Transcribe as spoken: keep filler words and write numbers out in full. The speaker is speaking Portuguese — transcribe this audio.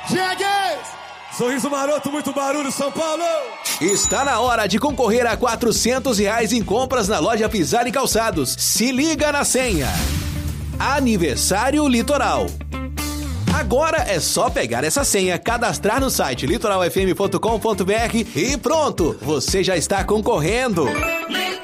Sorriso maroto, muito barulho, São Paulo! Está na hora de concorrer a quatrocentos reais em compras na loja Pisar e Calçados. Se liga na senha. Aniversário Litoral. Agora é só pegar essa senha, cadastrar no site litoral f m ponto com ponto b r e pronto, você já está concorrendo.